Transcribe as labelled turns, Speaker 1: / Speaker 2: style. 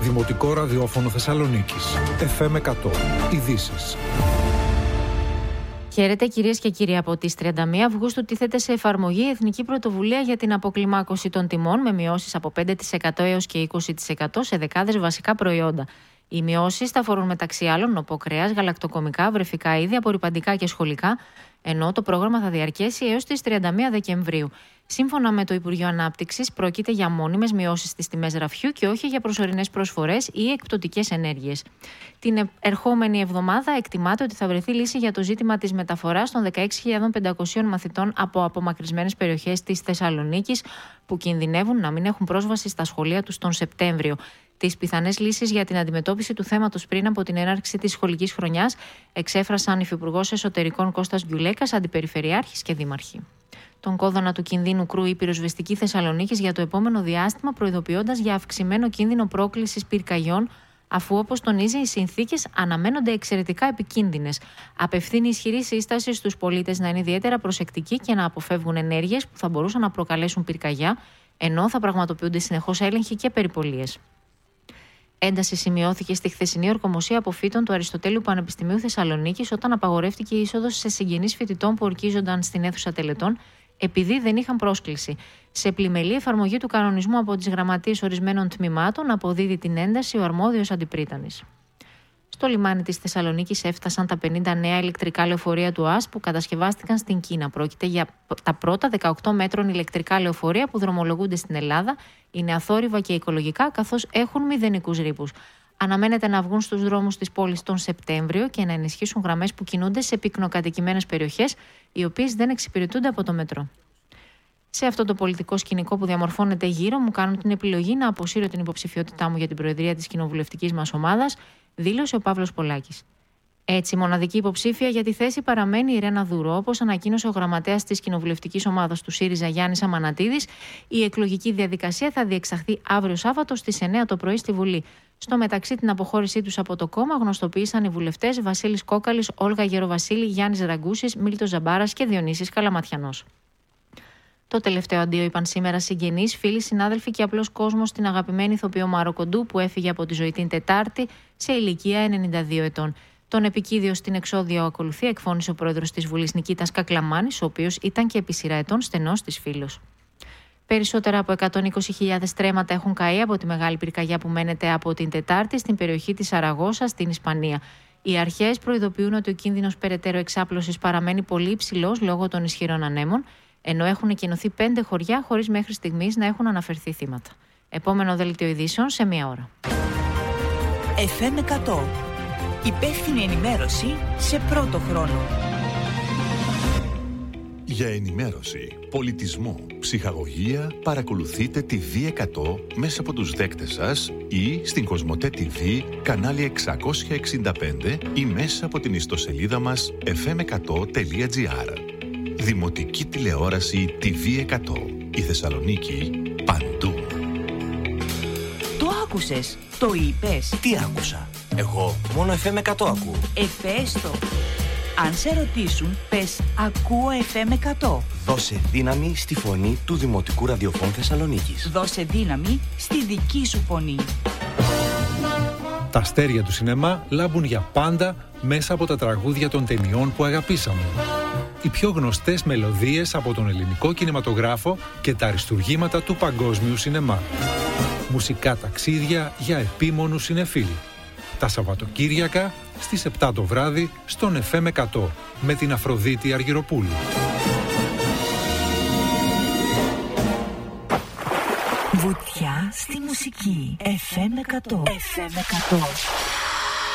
Speaker 1: Δημοτικό ραδιόφωνο Θεσσαλονίκης. FM 100. Ειδήσεις.
Speaker 2: Χαίρετε κυρίες και κύριοι. Από τις 31 Αυγούστου τίθεται σε εφαρμογή η Εθνική Πρωτοβουλία για την αποκλιμάκωση των τιμών με μειώσεις από 5% έως και 20% σε δεκάδες βασικά προϊόντα. Οι μειώσεις θα αφορούν μεταξύ άλλων νοπό κρέας, γαλακτοκομικά, βρεφικά είδη, απορρυπαντικά και σχολικά, ενώ το πρόγραμμα θα διαρκέσει έως τις 31 Δεκεμβρίου. Σύμφωνα με το Υπουργείο Ανάπτυξης, πρόκειται για μόνιμες μειώσεις στις τιμές ραφιού και όχι για προσωρινές προσφορές ή εκπτωτικές ενέργειες. Την ερχόμενη εβδομάδα εκτιμάται ότι θα βρεθεί λύση για το ζήτημα της μεταφοράς των 16.500 μαθητών από απομακρυσμένες περιοχές της Θεσσαλονίκης που κινδυνεύουν να μην έχουν πρόσβαση στα σχολεία τους τον Σεπτέμβριο. Τις πιθανές λύσεις για την αντιμετώπιση του θέματος πριν από την έναρξη της σχολικής χρονιάς εξέφρασαν Υφυπουργός Εσωτερικών Κώστας Γκιουλέκας, Αντιπεριφερειάρχης και Δήμαρχοι. Τον κόδωνα του κινδύνου κρούει η πυροσβεστική Θεσσαλονίκης για το επόμενο διάστημα, προειδοποιώντας για αυξημένο κίνδυνο πρόκλησης πυρκαγιών, αφού, όπως τονίζει, οι συνθήκες αναμένονται εξαιρετικά επικίνδυνες. Απευθύνει ισχυρή σύσταση στους πολίτες να είναι ιδιαίτερα προσεκτικοί και να αποφεύγουν ενέργειες που θα μπορούσαν να προκαλέσουν πυρκαγιά, ενώ θα πραγματοποιούνται συνεχώς έλεγχοι και περιπολίες. Ένταση σημειώθηκε στη χθεσινή ορκομοσία αποφύτων του Αριστοτέλειου Πανεπιστημίου Θεσσαλονίκης όταν απαγορεύτηκε η είσοδος σε συγγενείς φοιτητών που ορκίζονταν στην αίθουσα τελετών επειδή δεν είχαν πρόσκληση. Σε πλημελή εφαρμογή του κανονισμού από τις γραμματείες ορισμένων τμήματων αποδίδει την ένταση ο αρμόδιος αντιπρίτανης. Στο λιμάνι της Θεσσαλονίκης έφτασαν τα 50 νέα ηλεκτρικά λεωφορεία του ΑΣ που κατασκευάστηκαν στην Κίνα. Πρόκειται για τα πρώτα 18 μέτρων ηλεκτρικά λεωφορεία που δρομολογούνται στην Ελλάδα. Είναι αθόρυβα και οικολογικά, καθώς έχουν μηδενικούς ρήπους. Αναμένεται να βγουν στους δρόμους της πόλης τον Σεπτέμβριο και να ενισχύσουν γραμμές που κινούνται σε πυκνοκατοικημένες περιοχές, οι οποίες δεν εξυπηρετούνται από το μετρό. Σε αυτό το πολιτικό σκηνικό που διαμορφώνεται γύρω μου, κάνω την επιλογή να αποσύρω την υποψηφιότητά μου για την προεδρία της κοινοβουλευτικής μας ομάδας, δήλωσε ο Παύλος Πολάκης. Έτσι, η μοναδική υποψήφια για τη θέση παραμένει η Ρένα Δουρό, όπως ανακοίνωσε ο γραμματέας της κοινοβουλευτικής ομάδας του ΣΥΡΙΖΑ Γιάννης Αμανατίδης. Η εκλογική διαδικασία θα διεξαχθεί αύριο Σάββατο στις 9 το πρωί στη Βουλή. Στο μεταξύ, την αποχώρησή τους από το κόμμα γνωστοποίησαν οι βουλευτές Βασίλης Κόκαλης, Όλγα Γεροβασίλη, Γιάννης Ραγκούσης, Μίλτος Ζαμπάρας και Διονύσης Καλαματιανός. Το τελευταίο αντίο είπαν σήμερα συγγενείς, φίλοι, συνάδελφοι και απλός κόσμος στην αγαπημένη ηθοποιό Μάρο Κοντού που έφυγε από τη ζωή την Τετάρτη σε ηλικία 92 ετών. Τον επικίδιο στην εξώδιο ακολουθία εκφώνησε ο πρόεδρος της Βουλής Νικήτας Κακλαμάνης, ο οποίος ήταν και επί σειρά ετών στενός της φίλος. Περισσότερα από 120.000 στρέμματα έχουν καεί από τη μεγάλη πυρκαγιά που μένεται από την Τετάρτη στην περιοχή της Σαραγώσα στην Ισπανία. Οι αρχές προειδοποιούν ότι ο κίνδυνος περαιτέρω εξάπλωσης παραμένει πολύ υψηλός λόγω των ισχυρών ανέμων, ενώ έχουν εκκοινωθεί 5 χωριά χωρίς μέχρι στιγμής να έχουν αναφερθεί θύματα. Επόμενο δελτίο ειδήσεων σε 1 ώρα.
Speaker 3: FM 100. Υπεύθυνη ενημέρωση σε πρώτο χρόνο.
Speaker 4: Για ενημέρωση, πολιτισμό, ψυχαγωγία, παρακολουθείτε τη V100 μέσα από τους δέκτες σας ή στην Κοσμοτέ TV, κανάλι 665 ή μέσα από την ιστοσελίδα μας fm100.gr. Δημοτική τηλεόραση TV100. Η Θεσσαλονίκη παντού.
Speaker 3: Το άκουσες, το είπες.
Speaker 5: Τι άκουσα? Εγώ μόνο FM 100 ακούω.
Speaker 3: Πες το. Αν σε ρωτήσουν, πες ακούω FM 100.
Speaker 5: Δώσε δύναμη στη φωνή του Δημοτικού Ραδιοφώνου Θεσσαλονίκης.
Speaker 3: Δώσε δύναμη στη δική σου φωνή.
Speaker 1: Τα αστέρια του σινεμά λάμπουν για πάντα μέσα από τα τραγούδια των ταινιών που αγαπήσαμε. Οι πιο γνωστές μελωδίες από τον ελληνικό κινηματογράφο και τα αριστουργήματα του παγκόσμιου σινεμά. Μουσικά ταξίδια για επίμονους συνεφίλοι. Τα Σαββατοκύριακα στις 7 το βράδυ στον FM 100 με την Αφροδίτη Αργυροπούλου.
Speaker 3: Βουτιά στη μουσική. FM 100. FM 100.